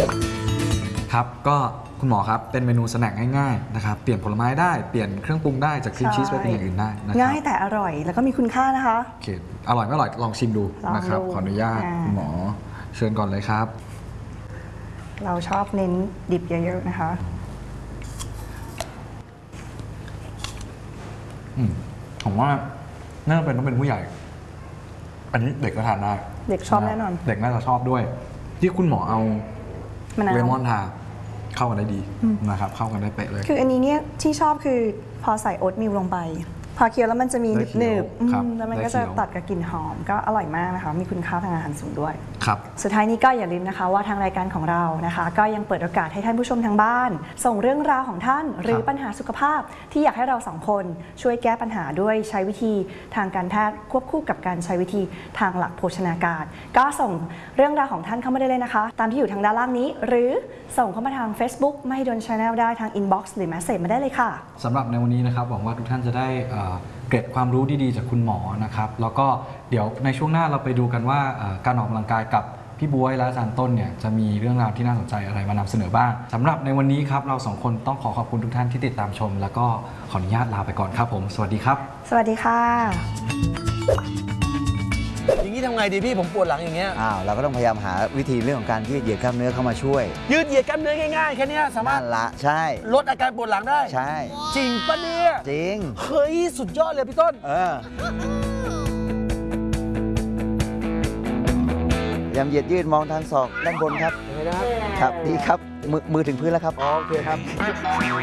ครับก็คุณหมอครับเป็นเมนูสแน็คง่ายๆนะครับเปลี่ยนผลไม้ได้เปลี่ยนเครื่องปรุงได้จากครีมชีสไปเป็นอย่างอื่นได้นะครับง่ายแต่อร่อยแล้วก็มีคุณค่านะคะโอเคอร่อยไม่อร่อยลองชิมดูนะครับขออนุญาตคุณหมอเชิญก่อนเลยครับเราชอบเน้นดิบเยอะๆนะคะผมว่าน่าจะต้องเป็นผู้ใหญ่อันนี้เด็กก็ทานได้เด็กชอบแน่นอนเด็กน่าจะชอบด้วยที่คุณหมอเอาเลมอนทาเข้ากันได้ดีนะครับเข้ากันได้เป๊ะเลยคืออันนี้เนี่ยที่ชอบคือพอใส่โอ๊ตมิลลงไปพอเคี้ยวแล้วมันจะมีหนึบๆแล้วมันก็จะตัดกับกลิ่นหอมก็อร่อยมากนะคะมีคุณค่าทางอาหารสูงด้วยครับสุดท้ายนี้ก็อย่าลืมนะคะว่าทางรายการของเรานะคะก็ยังเปิดโอกาสให้ท่านผู้ชมทางบ้านส่งเรื่องราวของท่านหรือปัญหาสุขภาพที่อยากให้เราสองคนช่วยแก้ปัญหาด้วยใช้วิธีทางการแพทย์ควบคู่กับการใช้วิธีทางหลักโภชนาการก็ส่งเรื่องราวของท่านเข้ามาได้เลยนะคะตามที่อยู่ทางด้านล่างนี้หรือส่งเข้ามาทาง Facebook ไม่โดน Channel ได้ทาง Inbox หรือ Message มาได้เลยค่ะสำหรับในวันนี้นะครับหวังว่าทุกท่านจะได้เกร็ดความรู้ดีๆจากคุณหมอนะครับแล้วก็เดี๋ยวในช่วงหน้าเราไปดูกันว่าการออกกำลังกายกับพี่บ๊วยและอาจารย์ต้นเนี่ยจะมีเรื่องราวที่น่าสนใจอะไรมานำเสนอบ้างสำหรับในวันนี้ครับเราสองคนต้องขอบคุณทุกท่านที่ติดตามชมแล้วก็ขออนุญาตลาไปก่อนครับผมสวัสดีครับสวัสดีค่ะอย่างนี้ทำไงดีพี่ผมปวดหลังอย่างเงี้ยเราก็ต้องพยายามหาวิธีเรื่องของการยืดเหยียดกล้ามเนื้อเข้ามาช่วยยืดเหยียดกล้ามเนื้อง่ายๆแค่นี้สามารถละใช่ลดอาการปวดหลังได้ใช่จริงปะเนี่ยจริงเฮ้ยสุดยอดเลยพี่ต้นพยายามเหยียดยืดมองทางศอกด้านบนครับเห็นไหมครับครับดีครับมือถึงพื้นแล้วครับโอเคครับ